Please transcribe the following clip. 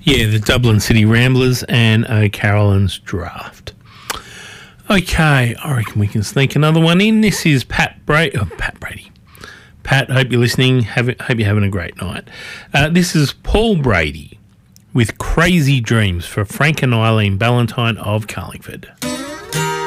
Yeah, the Dublin City Ramblers and O'Carolyn's Draft. Okay, I reckon we can sneak another one in. This is Pat Brady. Pat, hope you're listening. Hope you're having a great night. This is Paul Brady with Crazy Dreams for Frank and Eileen Ballantyne of Carlingford.